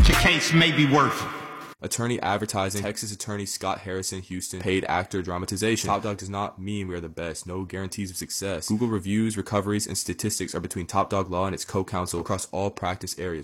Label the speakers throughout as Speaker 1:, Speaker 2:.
Speaker 1: your case may be worth.
Speaker 2: Attorney advertising. Texas attorney Scott Harrison, Houston. Paid actor dramatization. Top Dog does not mean we are the best. No guarantees of success. Google reviews, recoveries, and statistics are between Top Dog Law and its co-counsel across all practice areas.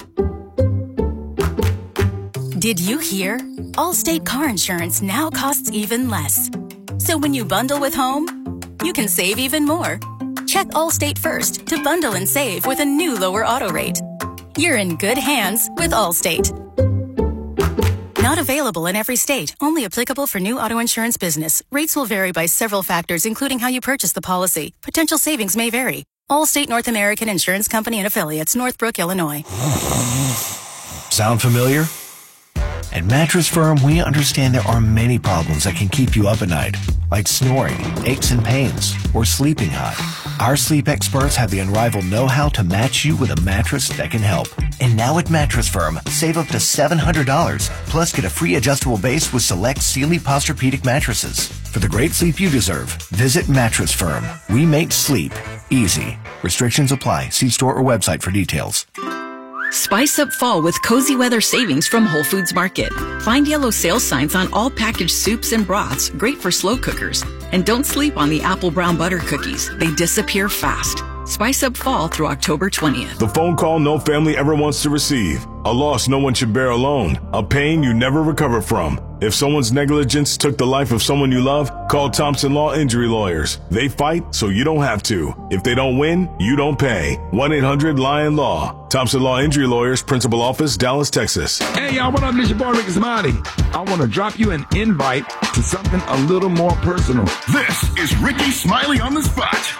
Speaker 3: Did you hear? Allstate car insurance now costs even less. So when you bundle with home, you can save even more. Check Allstate first to bundle and save with a new lower auto rate. You're in good hands with Allstate. Not available in every state. Only applicable for new auto insurance business. Rates will vary by several factors, including how you purchase the policy. Potential savings may vary. Allstate North American Insurance Company and Affiliates, Northbrook, Illinois.
Speaker 4: Sound familiar? At Mattress Firm, we understand there are many problems that can keep you up at night, like snoring, aches and pains, or sleeping hot. Our sleep experts have the unrivaled know-how to match you with a mattress that can help. And now at Mattress Firm, save up to $700, plus get a free adjustable base with select Sealy Posturepedic mattresses. For the great sleep you deserve, visit Mattress Firm. We make sleep easy. Restrictions apply. See store or website for details.
Speaker 5: Spice up fall with cozy weather savings from Whole Foods Market. Find yellow sale signs on all packaged soups and broths, great for slow cookers. And don't sleep on the apple brown butter cookies. They disappear fast. Spice up fall through October 20th.
Speaker 6: The phone call no family ever wants to receive. A loss no one should bear alone. A pain you never recover from. If someone's negligence took the life of someone you love, call Thompson Law Injury Lawyers. They fight so you don't have to. If they don't win, you don't pay. 1-800-LION-LAW. Thompson Law Injury Lawyers, Principal Office, Dallas, Texas.
Speaker 7: Hey, y'all, what up? This your boy, Ricky Smiley. I want to drop you an invite to something a little more personal.
Speaker 8: This is Ricky Smiley on the Spot.